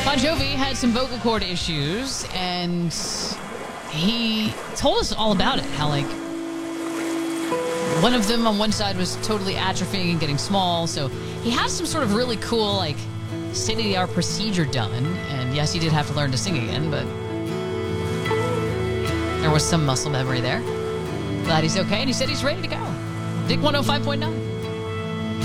Bon Jovi had some vocal cord issues, and he told us all about it. How, like, one of them on one side was totally atrophying and getting small. So he has some sort of really cool, like, state-of-the-art procedure done. And yes, he did have to learn to sing again, but there was some muscle memory there. Glad he's okay, and he said he's ready to go. Dig 105.9.